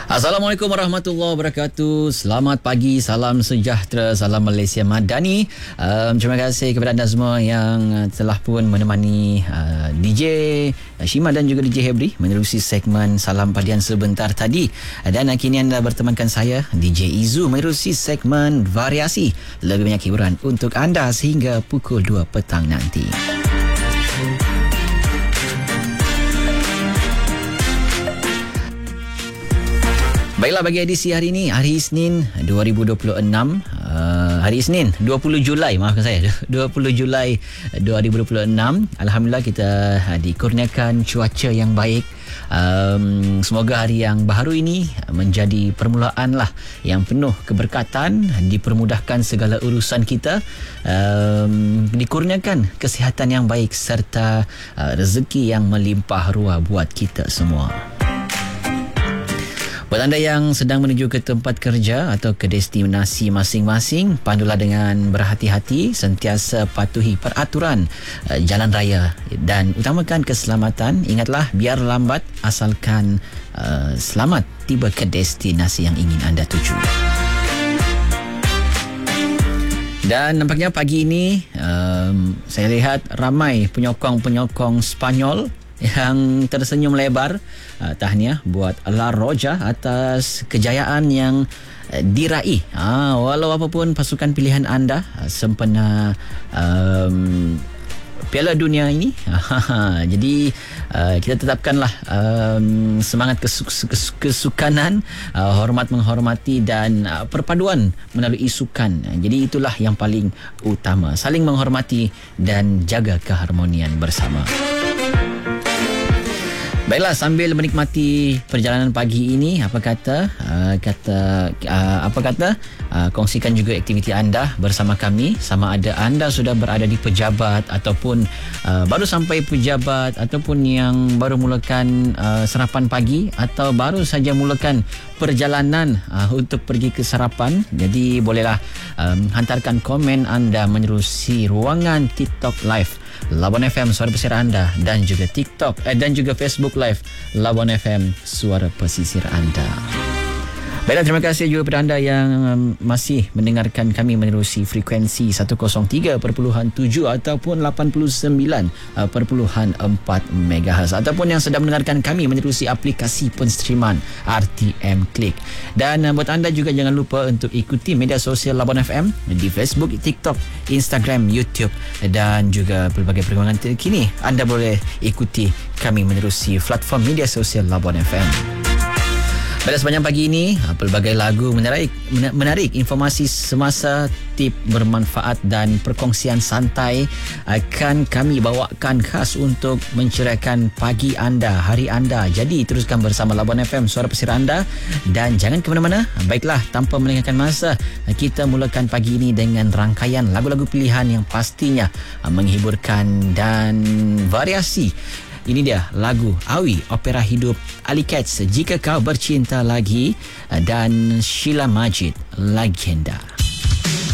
Assalamualaikum warahmatullahi wabarakatuh. Selamat pagi, salam sejahtera, salam Malaysia Madani. Terima kasih kepada anda semua yang telah pun menemani DJ Shima dan juga DJ Hebri menerusi segmen Salam Padian sebentar tadi. Dan kini anda bertemankan saya, DJ Izu, menerusi segmen Variasi. Lebih banyak hiburan untuk anda sehingga pukul 2 petang nanti. Baiklah, bagi edisi hari ini, hari Isnin 2026, hari Isnin 20 Julai, maafkan saya, 20 Julai 2026. Alhamdulillah kita dikurniakan cuaca yang baik. Semoga hari yang baru ini menjadi permulaan lah yang penuh keberkatan, dipermudahkan segala urusan kita, dikurniakan kesihatan yang baik serta rezeki yang melimpah ruah buat kita semua. Buat anda yang sedang menuju ke tempat kerja atau ke destinasi masing-masing, pandulah dengan berhati-hati, sentiasa patuhi peraturan jalan raya dan utamakan keselamatan. Ingatlah, biar lambat asalkan selamat tiba ke destinasi yang ingin anda tuju. Dan nampaknya pagi ini saya lihat ramai penyokong-penyokong Spanyol yang tersenyum lebar. Tahniah buat La Roja atas kejayaan yang diraih. Walau apapun pasukan pilihan anda sempena Piala Dunia ini. Jadi kita tetapkanlah semangat kesukanan, hormat menghormati dan perpaduan melalui sukan. Jadi itulah yang paling utama, saling menghormati dan jaga keharmonian bersama. Baiklah, sambil menikmati perjalanan pagi ini, kongsikan juga aktiviti anda bersama kami. Sama ada anda sudah berada di pejabat ataupun baru sampai pejabat, ataupun yang baru mulakan sarapan pagi atau baru saja mulakan perjalanan untuk pergi ke sarapan. Jadi bolehlah hantarkan komen anda menerusi ruangan TikTok Live Labuan FM Suara Pesisir Anda, dan juga TikTok dan juga Facebook Live Labuan FM Suara Pesisir Anda. Baiklah, terima kasih juga kepada anda yang masih mendengarkan kami menerusi frekuensi 103.7 ataupun 89.4 MHz, ataupun yang sedang mendengarkan kami menerusi aplikasi penstreaman RTM Klik. Dan buat anda juga jangan lupa untuk ikuti media sosial Labuan FM di Facebook, TikTok, Instagram, YouTube dan juga pelbagai perkembangan terkini. Anda boleh ikuti kami menerusi platform media sosial Labuan FM. Pada sepanjang pagi ini, pelbagai lagu menarik, informasi semasa, tip bermanfaat dan perkongsian santai akan kami bawakan khas untuk mencerahkan pagi anda, hari anda. Jadi teruskan bersama Labuan FM Suara Pesisir Anda dan jangan ke mana-mana. Baiklah, tanpa melengahkan masa, kita mulakan pagi ini dengan rangkaian lagu-lagu pilihan yang pastinya menghiburkan dan variasi. Ini dia lagu Awi, opera hidup Ali Katz, Jika Kau Bercinta Lagi, dan Sheila Majid, Legenda.